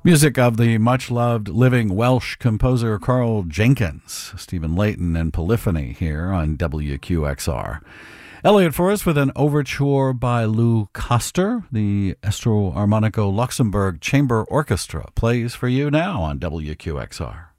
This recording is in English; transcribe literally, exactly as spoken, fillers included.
Music of the much-loved living Welsh composer Carl Jenkins, Stephen Layton and Polyphony here on W Q X R. Elliot Forrest with an overture by Lou Koster. The Estro Armonico Luxembourg Chamber Orchestra plays for you now on W Q X R.